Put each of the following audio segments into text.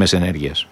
ενέργειας?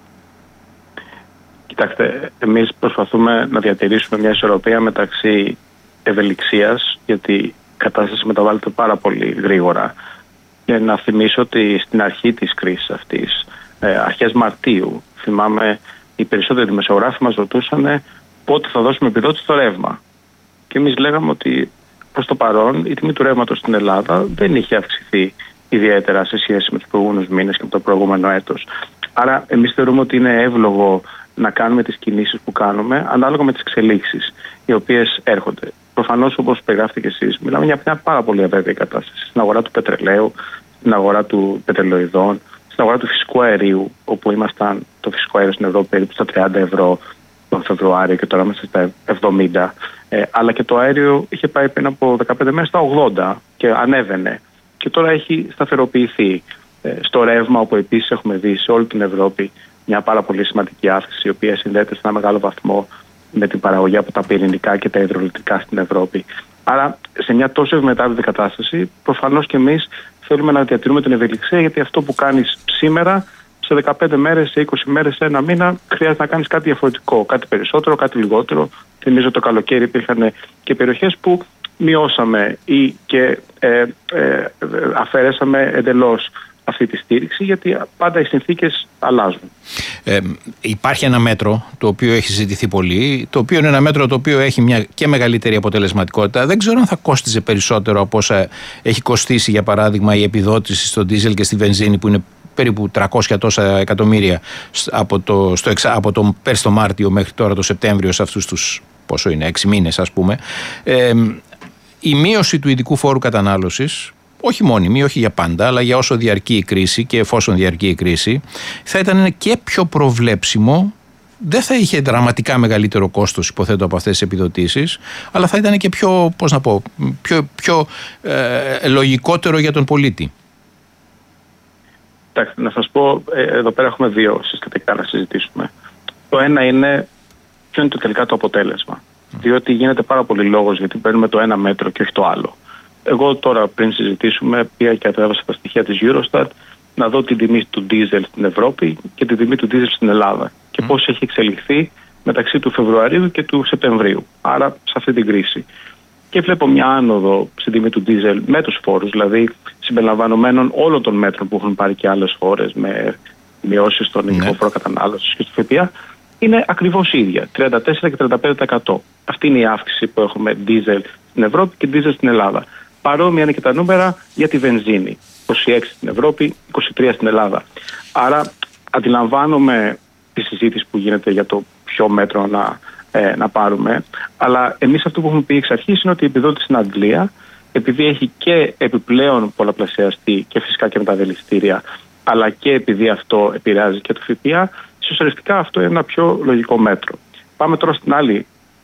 Κοιτάξτε, εμείς προσπαθούμε να διατηρήσουμε μια ισορροπία μεταξύ ευελιξίας, γιατί η κατάσταση μεταβάλλεται πάρα πολύ γρήγορα. Και να θυμίσω ότι στην αρχή της κρίσης αυτής, αρχές Μαρτίου, θυμάμαι, οι περισσότεροι δημοσιογράφοι μας ρωτούσαν πότε θα δώσουμε επιδότηση στο ρεύμα. Και εμείς λέγαμε ότι προς το παρόν η τιμή του ρεύματος στην Ελλάδα δεν είχε αυξηθεί ιδιαίτερα σε σχέση με τους προηγούμενους μήνες και με το προηγούμενο έτος. Άρα, εμείς θεωρούμε ότι είναι εύλογο να κάνουμε τις κινήσεις που κάνουμε ανάλογα με τις εξελίξεις οι οποίες έρχονται. Προφανώς, όπως περιγράφετε και εσείς, μιλάμε για μια πάρα πολύ αβέβαιη κατάσταση στην αγορά του πετρελαίου, στην αγορά του πετρελοειδών, στην αγορά του φυσικού αερίου, όπου ήμασταν το φυσικό αέριο στην Ευρώπη περίπου στα 30 ευρώ τον Φεβρουάριο και τώρα είμαστε στα 70. Αλλά και το αέριο είχε πάει πριν από 15 μέρες στα 80 και ανέβαινε. Και τώρα έχει σταθεροποιηθεί. Στο ρεύμα, όπου επίσης έχουμε δει σε όλη την Ευρώπη μια πάρα πολύ σημαντική αύξηση, η οποία συνδέεται σε ένα μεγάλο βαθμό με την παραγωγή από τα πυρηνικά και τα υδρολιτικά στην Ευρώπη. Άρα, σε μια τόσο ευμετάβλητη κατάσταση, προφανώς και εμείς θέλουμε να διατηρούμε την ευελιξία, γιατί αυτό που κάνεις σήμερα, σε 15 μέρες, σε 20 μέρες, σε ένα μήνα, χρειάζεται να κάνεις κάτι διαφορετικό, κάτι περισσότερο, κάτι λιγότερο. Θυμίζω το καλοκαίρι υπήρχαν και περιοχές που μειώσαμε ή και αφαιρέσαμε εντελώς αυτή τη στήριξη, γιατί πάντα οι συνθήκες αλλάζουν. Υπάρχει ένα μέτρο το οποίο έχει συζητηθεί πολύ, το οποίο είναι ένα μέτρο το οποίο έχει μια και μεγαλύτερη αποτελεσματικότητα. Δεν ξέρω αν θα κόστιζε περισσότερο από όσα έχει κοστίσει, για παράδειγμα, η επιδότηση στο ντίζελ και στη βενζίνη, που είναι περίπου 300 τόσα εκατομμύρια από τον πέρσι το Μάρτιο μέχρι τώρα το Σεπτέμβριο, σε αυτούς τους, πόσο είναι, 6 μήνες ας πούμε. Η μείωση του ειδικού φόρου κατανάλωσης, όχι μόνιμη, όχι για πάντα, αλλά για όσο διαρκεί η κρίση και εφόσον διαρκεί η κρίση, θα ήταν και πιο προβλέψιμο, δεν θα είχε δραματικά μεγαλύτερο κόστος, υποθέτω, από αυτές τις επιδοτήσεις, αλλά θα ήταν και πιο, πώς να πω, πιο λογικότερο για τον πολίτη. Να σας πω, εδώ πέρα έχουμε δύο συστατικά να συζητήσουμε. Το ένα είναι ποιο είναι το τελικά το αποτέλεσμα. Διότι γίνεται πάρα πολύ λόγος γιατί παίρνουμε το ένα μέτρο και όχι το άλλο. Εγώ τώρα, πριν συζητήσουμε, πήγα και κατέβασα τα στοιχεία της Eurostat να δω την τιμή του ντίζελ στην Ευρώπη και την τιμή του ντίζελ στην Ελλάδα και πώς έχει εξελιχθεί μεταξύ του Φεβρουαρίου και του Σεπτεμβρίου. Άρα, σε αυτή την κρίση. Και βλέπω μια άνοδο στην τιμή του ντίζελ με τους φόρους, δηλαδή συμπεριλαμβανομένων όλων των μέτρων που έχουν πάρει και άλλες χώρες με μειώσεις στον ειδικό φόρο κατανάλωσης και στο ΦΠΑ, είναι ακριβώς ίδια, 34% και 35%. Αυτή είναι η αύξηση που έχουμε ντίζελ στην Ευρώπη και ντίζελ στην Ελλάδα. Παρόμοια είναι και τα νούμερα για τη βενζίνη. 26 στην Ευρώπη, 23 στην Ελλάδα. Άρα αντιλαμβάνομαι τη συζήτηση που γίνεται για το ποιο μέτρο να πάρουμε. Αλλά εμείς αυτό που έχουμε πει εξ αρχής είναι ότι η επιδότηση στην Αγγλία, επειδή έχει και επιπλέον πολλαπλασιαστεί και φυσικά και με τα δελιστήρια, αλλά και επειδή αυτό επηρεάζει και το ΦΠΑ, ουσιαστικά αυτό είναι ένα πιο λογικό μέτρο. Πάμε τώρα στην άλλη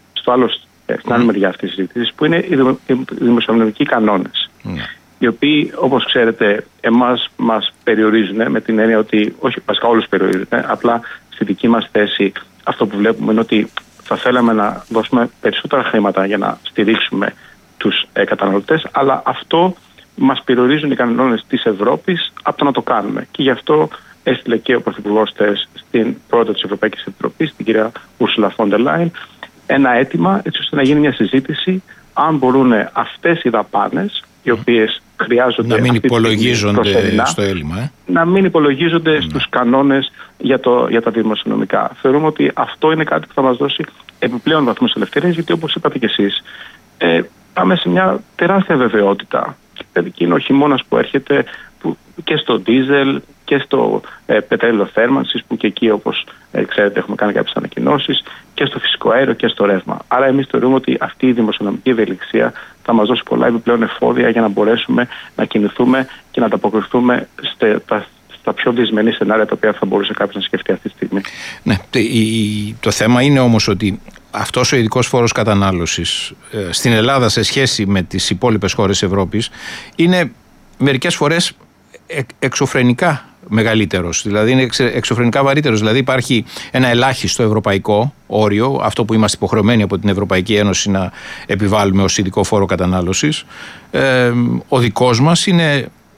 μεριά αυτής της συζήτησης, που είναι οι δημοσιονομικοί κανόνες. Οι οποίοι, όπως ξέρετε, εμάς μας περιορίζουν με την έννοια ότι, όχι βασικά όλους περιορίζουν, απλά στη δική μας θέση αυτό που βλέπουμε είναι ότι θα θέλαμε να δώσουμε περισσότερα χρήματα για να στηρίξουμε τους καταναλωτές, αλλά αυτό μας περιορίζουν οι κανόνες της Ευρώπης από το να το κάνουμε. Και γι' αυτό έστειλε και ο Πρωθυπουργός στην πρόεδρο της Ευρωπαϊκής Επιτροπής, την κυρία Ursula von der Leyen, ένα αίτημα έτσι ώστε να γίνει μια συζήτηση αν μπορούν αυτές οι δαπάνες, οι οποίες χρειάζονται να μην υπολογίζονται στο έλλειμμα, να μην υπολογίζονται στους κανόνες για τα δημοσιονομικά. Θεωρούμε ότι αυτό είναι κάτι που θα μας δώσει επιπλέον βαθμούς ελευθερίας, γιατί όπως είπατε κι εσείς, πάμε σε μια τεράστια βεβαιότητα. Και είναι ο χειμώνας που έρχεται και στο ντίζελ και στο πετρέλαιο θέρμανσης, που και εκεί, όπως ξέρετε, έχουμε κάνει κάποιες ανακοινώσεις, και στο φυσικό αέριο και στο ρεύμα. Άρα εμείς θεωρούμε ότι αυτή η δημοσιονομική ευελιξία θα μας δώσει πολλά επιπλέον εφόδια για να μπορέσουμε να κινηθούμε και να ανταποκριθούμε στα πιο δυσμενή σενάρια τα οποία θα μπορούσε κάποιος να σκεφτεί αυτή τη στιγμή. Ναι, το θέμα είναι όμως ότι αυτός ο ειδικός φόρος κατανάλωσης στην Ελλάδα σε σχέση με τις υπόλοιπες χώρες Ευρώπης είναι μερικές φορές εξωφρενικά μεγαλύτερος, δηλαδή είναι εξωφρενικά βαρύτερος. Δηλαδή υπάρχει ένα ελάχιστο ευρωπαϊκό όριο, αυτό που είμαστε υποχρεωμένοι από την Ευρωπαϊκή Ένωση να επιβάλλουμε ως ειδικό φόρο κατανάλωσης. Ο δικός μας είναι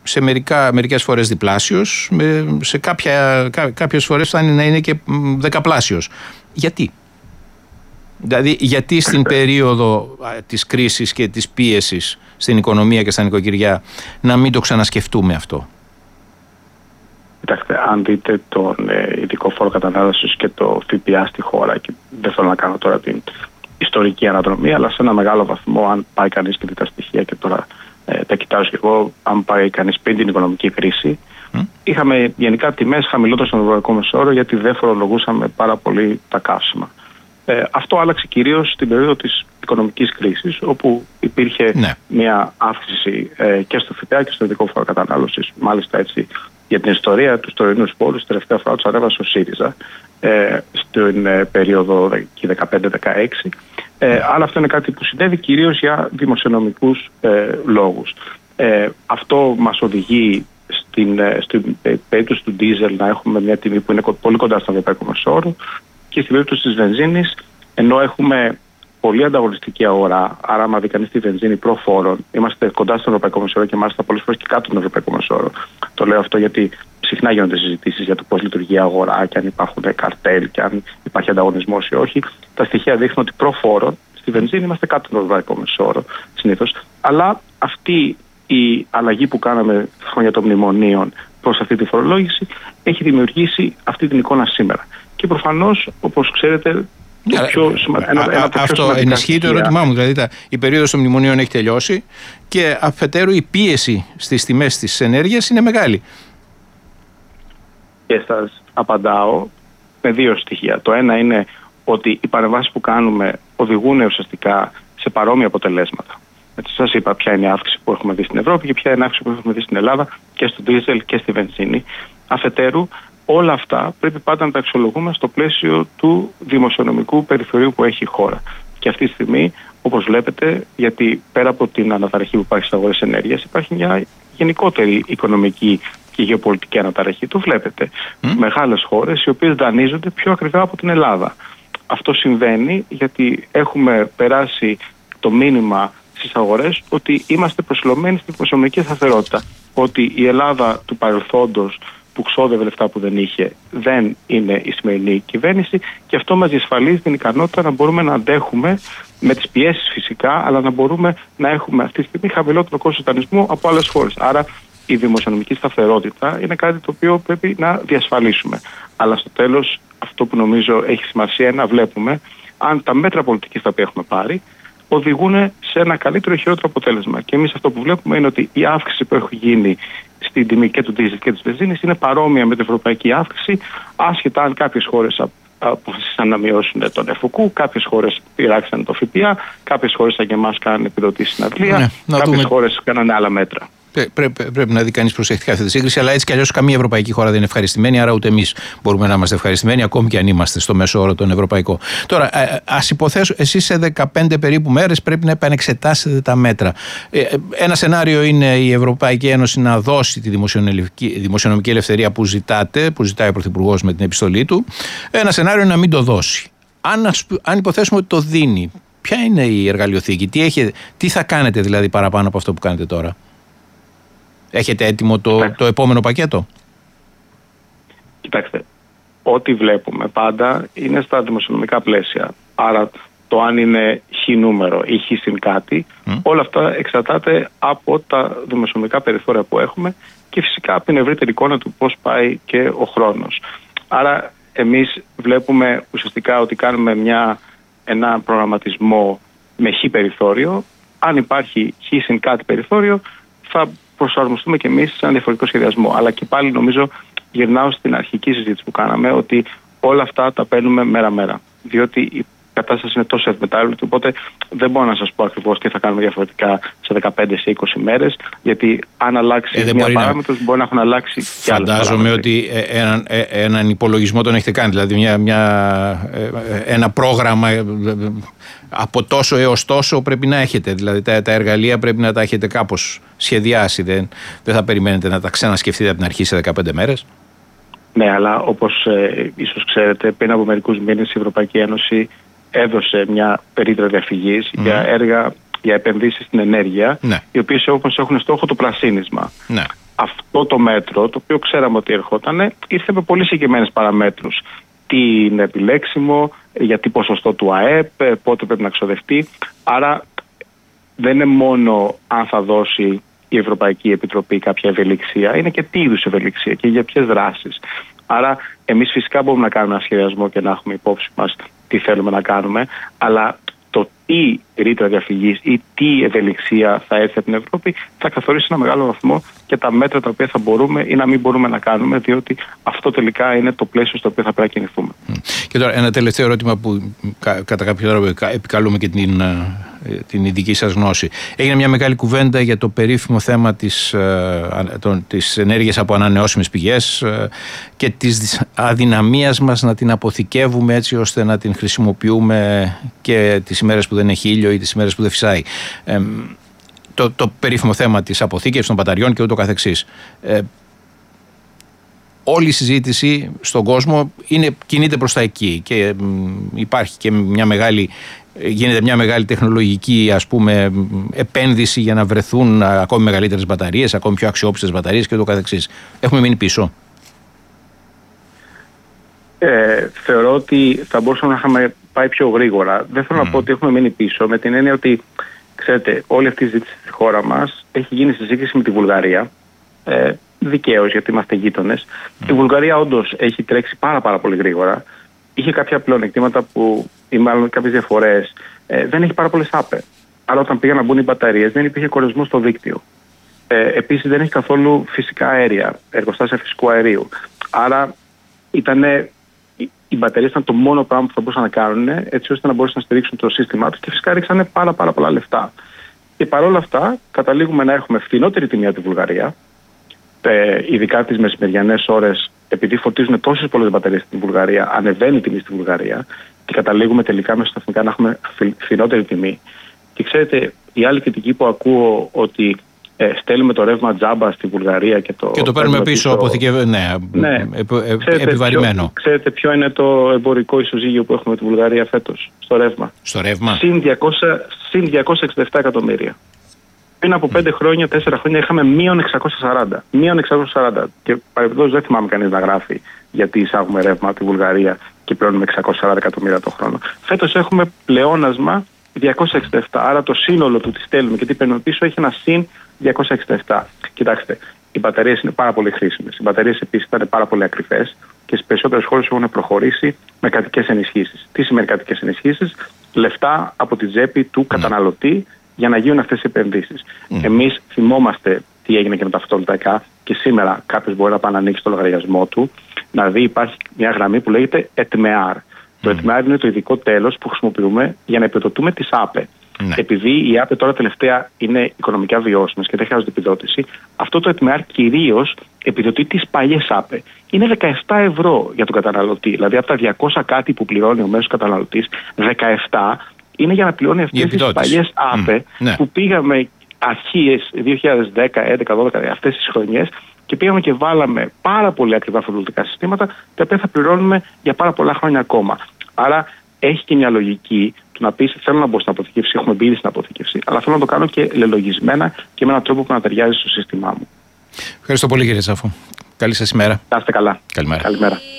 σε μερικές φορές διπλάσιος, σε κάποιες φορές φτάνει να είναι και δεκαπλάσιος. Γιατί? Δηλαδή, γιατί στην περίοδο της κρίσης και της πίεσης στην οικονομία και στα νοικοκυριά να μην το ξανασκεφτούμε αυτό? Κοιτάξτε, αν δείτε τον ειδικό φόρο κατανάλωσης και το ΦΠΑ στη χώρα, και δεν θέλω να κάνω τώρα την ιστορική αναδρομή, αλλά σε ένα μεγάλο βαθμό, αν πάει κανείς και δει τα στοιχεία, και τώρα τα κοιτάζω και εγώ, αν πάει κανείς πριν την οικονομική κρίση, είχαμε γενικά τιμές χαμηλότερες στον ευρωπαϊκό μεσόωρο, γιατί δεν φορολογούσαμε πάρα πολύ τα καύσιμα. Αυτό άλλαξε κυρίως στην περίοδο της οικονομικής κρίσης, όπου υπήρχε μια αύξηση και στο ΦΠΑ και στο ειδικό φόρο κατανάλωσης. Μάλιστα, έτσι, για την ιστορία του τωρινού φόρου, τελευταία φορά του ανέβασε ο ΣΥΡΙΖΑ στην περίοδο 2015-2016. Αλλά αυτό είναι κάτι που συνέβη κυρίως για δημοσιονομικούς λόγους. Αυτό μας οδηγεί στην περίπτωση του ντίζελ να έχουμε μια τιμή που είναι πολύ κοντά στον ευρωπαϊκό μεσόωρο, και στην περίπτωση της βενζίνης, ενώ έχουμε πολύ ανταγωνιστική αγορά, άρα άμα δει κανείς τη βενζίνη προφόρων, είμαστε κοντά στον ευρωπαϊκό μεσόωρο και μάλιστα πολλές φορές και κάτω τον ευρωπαϊκό μεσόωρο. Το λέω αυτό γιατί συχνά γίνονται συζητήσεις για το πώς λειτουργεί η αγορά και αν υπάρχουν καρτέλ και αν υπάρχει ανταγωνισμός ή όχι. Τα στοιχεία δείχνουν ότι προφόρων στη βενζίνη είμαστε κάτω τον ευρωπαϊκό μεσόωρο συνήθως. Αλλά αυτή η αλλαγή που κάναμε χρόνια των μνημονίων προς αυτή τη φορολόγηση έχει δημιουργήσει αυτή την εικόνα σήμερα. Και προφανώς, όπως ξέρετε, αυτό ενισχύει το ερώτημά μου. Δηλαδή, η περίοδος των μνημονίων έχει τελειώσει και αφετέρου η πίεση στις τιμές της ενέργειας είναι μεγάλη. Και σας απαντάω με δύο στοιχεία. Το ένα είναι ότι οι παρεμβάσεις που κάνουμε οδηγούν ουσιαστικά σε παρόμοια αποτελέσματα. Έτσι, σας είπα ποια είναι η αύξηση που έχουμε δει στην Ευρώπη και ποια είναι η αύξηση που έχουμε δει στην Ελλάδα και στο ντίζελ και στη βενζίνη. Αφετέρου, όλα αυτά πρέπει πάντα να τα αξιολογούμε στο πλαίσιο του δημοσιονομικού περιθωρίου που έχει η χώρα. Και αυτή τη στιγμή, όπως βλέπετε, γιατί πέρα από την αναταραχή που υπάρχει στις αγορές ενέργειας, υπάρχει μια γενικότερη οικονομική και γεωπολιτική αναταραχή. Το βλέπετε. Μεγάλες χώρες οι οποίες δανείζονται πιο ακριβά από την Ελλάδα. Αυτό συμβαίνει γιατί έχουμε περάσει το μήνυμα στις αγορές ότι είμαστε προσιλωμένοι στην δημοσιονομική σταθερότητα. Ότι η Ελλάδα του παρελθόντος, που ξόδευε λεφτά που δεν είχε, δεν είναι η σημερινή κυβέρνηση, και αυτό μας διασφαλίζει την ικανότητα να μπορούμε να αντέχουμε με τις πιέσεις φυσικά, αλλά να μπορούμε να έχουμε αυτή τη στιγμή χαμηλότερο κόστος δανεισμού από άλλες χώρες. Άρα η δημοσιονομική σταθερότητα είναι κάτι το οποίο πρέπει να διασφαλίσουμε. Αλλά στο τέλος, αυτό που νομίζω έχει σημασία είναι να βλέπουμε αν τα μέτρα πολιτικής τα οποία έχουμε πάρει οδηγούν σε ένα καλύτερο ή χειρότερο αποτέλεσμα. Και εμείς αυτό που βλέπουμε είναι ότι η αύξηση που έχει γίνει στην τιμή και του ντίζελ και της βενζίνης είναι παρόμοια με την ευρωπαϊκή αύξηση, άσχετα αν κάποιες χώρες αποφασίσαν να μειώσουν τον ΕΦΟΚΟΥ, κάποιες χώρες πειράξαν το ΦΠΑ, κάποιες χώρες σαν και εμάς κάνουν επιδοτήσεις στην Αγγλία, κάποιες χώρες κάνανε άλλα μέτρα. Πρέπει να δει κανείς προσεκτικά αυτή τη σύγκριση, αλλά έτσι κι αλλιώς καμία ευρωπαϊκή χώρα δεν είναι ευχαριστημένη, άρα ούτε εμείς μπορούμε να είμαστε ευχαριστημένοι, ακόμη και αν είμαστε στο μέσο όρο τον ευρωπαϊκό. Τώρα, ας υποθέσω, εσείς σε 15 περίπου μέρες πρέπει να επανεξετάσετε τα μέτρα. Ένα σενάριο είναι η Ευρωπαϊκή Ένωση να δώσει τη δημοσιονομική ελευθερία που ζητάει ο Πρωθυπουργός με την επιστολή του. Ένα σενάριο είναι να μην το δώσει. Αν υποθέσουμε ότι το δίνει, ποια είναι η εργαλειοθήκη, τι θα κάνετε δηλαδή παραπάνω από αυτό που κάνετε τώρα? Έχετε έτοιμο το επόμενο πακέτο? Κοιτάξτε, ό,τι βλέπουμε πάντα είναι στα δημοσιονομικά πλαίσια. Άρα το αν είναι χ νούμερο ή χ συν κάτι, όλα αυτά εξαρτάται από τα δημοσιονομικά περιθώρια που έχουμε και φυσικά από την ευρύτερη εικόνα του πώς πάει και ο χρόνος. Άρα εμείς βλέπουμε ουσιαστικά ότι κάνουμε ένα προγραμματισμό με χ περιθώριο. Αν υπάρχει χ συν κάτι περιθώριο, θα προσαρμοστούμε και εμείς σε ένα διαφορετικό σχεδιασμό. Αλλά και πάλι νομίζω γυρνάω στην αρχική συζήτηση που κάναμε, ότι όλα αυτά τα παίρνουμε μέρα-μέρα. Διότι η κατάσταση είναι τόσο ευμετάβλητη, οπότε δεν μπορώ να σας πω ακριβώς τι θα κάνουμε διαφορετικά σε 15 σε 20 μέρες, γιατί αν αλλάξει μια παράμετρος μπορεί να έχουν αλλάξει και άλλες. Φαντάζομαι ότι έναν υπολογισμό τον έχετε κάνει, δηλαδή ένα πρόγραμμα από τόσο έως τόσο πρέπει να έχετε, δηλαδή τα εργαλεία πρέπει να τα έχετε κάπως σχεδιάσει, δεν θα περιμένετε να τα ξανασκεφτείτε από την αρχή σε 15 μέρες. Ναι, αλλά όπως ίσως ξέρετε, πριν από μερικούς μήνες η Ευρωπαϊκή Ένωση έδωσε μια περίτρα διαφυγής για έργα, για επενδύσεις στην ενέργεια, οι οποίες έχουν στόχο το πρασίνισμα. αυτό το μέτρο, το οποίο ξέραμε ότι ερχόταν, ήρθε με πολύ συγκεκριμένες παραμέτρους. Τι είναι επιλέξιμο, για τι ποσοστό του ΑΕΠ, πότε πρέπει να ξοδευτεί. Άρα δεν είναι μόνο αν θα δώσει η Ευρωπαϊκή Επιτροπή κάποια ευελιξία, είναι και τι είδους ευελιξία και για ποιες δράσεις. Άρα εμείς φυσικά μπορούμε να κάνουμε ένα σχεδιασμό και να έχουμε υπόψη μας τι θέλουμε να κάνουμε, αλλά το τι ρήτρα διαφυγής ή τι ευελιξία θα έρθει από την Ευρώπη θα καθορίσει ένα μεγάλο βαθμό και τα μέτρα τα οποία θα μπορούμε ή να μην μπορούμε να κάνουμε, διότι αυτό τελικά είναι το πλαίσιο στο οποίο θα πρέπει να κινηθούμε. Και τώρα ένα τελευταίο ερώτημα που κατά κάποιο τρόπο επικαλούμε και την ειδική σας γνώση. Έγινε μια μεγάλη κουβέντα για το περίφημο θέμα της ενέργειας από ανανεώσιμες πηγές και της αδυναμίας μας να την αποθηκεύουμε έτσι ώστε να την χρησιμοποιούμε και τις ημέρες που δεν έχει ήλιο ή τις ημέρες που δεν φυσάει. Το περίφημο θέμα της αποθήκευσης των μπαταριών και ούτω καθεξής. Όλη η συζήτηση στον κόσμο κινείται προς τα εκεί και υπάρχει και γίνεται μια μεγάλη τεχνολογική επένδυση για να βρεθούν ακόμη μεγαλύτερες μπαταρίες, ακόμη πιο αξιόπιστες μπαταρίες και ούτω καθεξής. Έχουμε μείνει πίσω. Θεωρώ ότι θα μπορούσαμε να είχαμε πάει πιο γρήγορα. Δεν θέλω να πω ότι έχουμε μείνει πίσω, με την έννοια ότι, ξέρετε, όλη αυτή η ζήτηση στη χώρα μας έχει γίνει στη σύγκριση με τη Βουλγαρία. Δικαίως, γιατί είμαστε γείτονες. Η Βουλγαρία όντως έχει τρέξει πάρα πολύ γρήγορα. Είχε κάποια πλεονεκτήματα ή μάλλον κάποιες διαφορές. Δεν έχει πάρα πολλές ΑΠΕ. Άρα, όταν πήγαν να μπουν οι μπαταρίες, δεν υπήρχε κορεσμό στο δίκτυο. Επίσης, δεν έχει καθόλου φυσικά αέρια, εργοστάσια φυσικού αερίου. Άρα, οι μπαταρίες ήταν το μόνο πράγμα που θα μπορούσαν να κάνουν, έτσι ώστε να μπορέσουν να στηρίξουν το σύστημά τους και φυσικά ρίξανε πάρα πολλά λεφτά. Και παρόλα αυτά, καταλήγουμε να έχουμε φθηνότερη τιμή από τη Βουλγαρία. Ειδικά τις μεσημεριανές ώρες, επειδή φορτίζουν τόσες πολλές μπαταρίες στην Βουλγαρία, ανεβαίνει η τιμή στη Βουλγαρία και καταλήγουμε τελικά μέσα στα εθνικά να έχουμε φθηνότερη τιμή. Και ξέρετε, η άλλη κριτική που ακούω ότι στέλνουμε το ρεύμα τζάμπα στη Βουλγαρία και το παίρνουμε πίσω επιβαρημένο. Ξέρετε ποιο είναι το εμπορικό ισοζύγιο που έχουμε με τη Βουλγαρία φέτος στο ρεύμα? Συν 267 εκατομμύρια. Πριν από 5 χρόνια, 4 χρόνια είχαμε μείον 640. Μείον 640. Και παρεμπιπτόντως δεν θυμάμαι κανείς να γράφει γιατί εισάγουμε ρεύμα από τη Βουλγαρία και πληρώνουμε 640 εκατομμύρια το χρόνο. Φέτος έχουμε πλεόνασμα 267. Άρα το σύνολο του τι στέλνουμε και τι παίρνουμε πίσω έχει ένα συν 267. Κοιτάξτε, οι μπαταρίες είναι πάρα πολύ χρήσιμες. Οι μπαταρίες επίσης ήταν πάρα πολύ ακριβές και στις περισσότερες χώρες έχουν προχωρήσει με κρατικές ενισχύσεις. Τι σημαίνει κρατικές ενισχύσεις? Λεφτά από την τσέπη του καταναλωτή για να γίνουν αυτές οι επενδύσεις. Εμείς θυμόμαστε τι έγινε και με τα φωτοβολταϊκά και σήμερα κάποιος μπορεί να πάει να ανοίξει το λογαριασμό του, να δει υπάρχει μια γραμμή που λέγεται ΕΤΜΕΑΡ. Το ΕΤΜΕΑΡ είναι το ειδικό τέλος που χρησιμοποιούμε για να επιδοτούμε τις ΑΠΕ. Επειδή οι ΑΠΕ τώρα τελευταία είναι οικονομικά βιώσιμες και δεν χρειάζονται επιδότηση, αυτό το ΕΤΜΕΑΡ κυρίως επιδοτεί τις παλιές ΑΠΕ. Είναι 17 ευρώ για τον καταναλωτή. Δηλαδή από τα 200 κάτι που πληρώνει ο μέσος καταναλωτής, 17 είναι για να πληρώνει αυτές τις παλιές ΑΠΕ που πήγαμε αρχές 2010, 2011, 2012, αυτές τις χρονιές και πήγαμε και βάλαμε πάρα πολύ ακριβά φωτοβολταϊκά συστήματα τα οποία θα πληρώνουμε για πάρα πολλά χρόνια ακόμα. Άρα έχει και μια λογική του να πεις θέλω να μπω στην αποθήκευση, έχουμε μπει στην αποθήκευση, αλλά θέλω να το κάνω και λελογισμένα και με έναν τρόπο που να ταιριάζει στο σύστημά μου. Ευχαριστώ πολύ κύριε Τσάφο. Καλή σας ημέρα. Να είστε καλά. Καλημέρα. Καλημέρα.